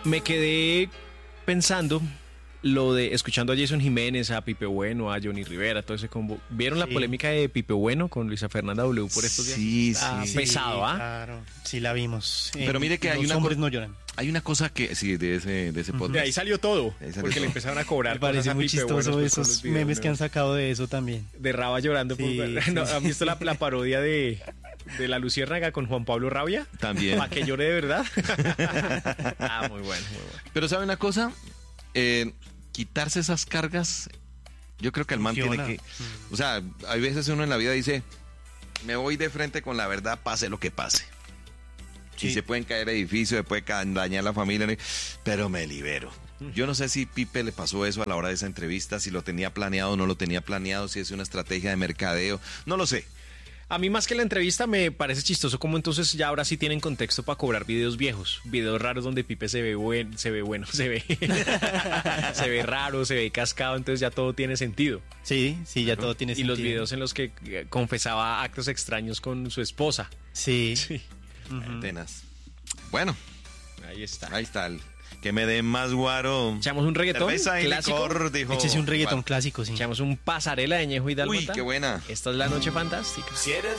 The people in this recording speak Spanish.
Me quedé pensando escuchando a Jason Jiménez, a Pipe Bueno, a Johnny Rivera, todo ese combo. ¿Vieron la polémica de Pipe Bueno con Luisa Fernanda W por estos días? Sí. Pesado, ¿ah? Claro, sí la vimos. Pero mire que Los hombres no lloran. Hay una cosa que, sí, de ese podcast. De ahí salió todo, Ahí salió porque todo. le empezaron a cobrar. Me parece muy chistoso Bueno, con los esos videos, memes ¿no? que han sacado de eso también. De Raba llorando. Sí, ¿No? sí. ¿Han visto la parodia de la Luciérnaga con Juan Pablo Rabia? También. ¿Para que llore de verdad? Muy bueno, muy bueno. Pero ¿sabe una cosa? Quitarse esas cargas, yo creo que el man tiene Funciona. que... O sea, hay veces uno en la vida dice, me voy de frente con la verdad, pase lo que pase. Si Sí. se pueden caer edificios, se puede dañar la familia, pero me libero. Yo no sé si Pipe le pasó eso a la hora de esa entrevista, si lo tenía planeado o no lo tenía planeado, si es una estrategia de mercadeo, no lo sé. A mí más que la entrevista me parece chistoso como entonces ya ahora sí tienen contexto para cobrar videos viejos, videos raros donde Pipe se ve se ve raro, se ve cascado, entonces ya todo tiene sentido. Sí, ya todo tiene Y sentido. los videos en los que confesaba actos extraños con su esposa. Sí. Sí, Tenaz. Bueno, ahí está. ahí está. Que me den más guaro. Echamos un reggaetón Cerveza y clásico. licor, dijo. Échese un reggaetón Juan. clásico, sí. Echamos un pasarela de Ñejo y Dálmata. Uy, qué buena. Esta es la noche fantástica. Si eres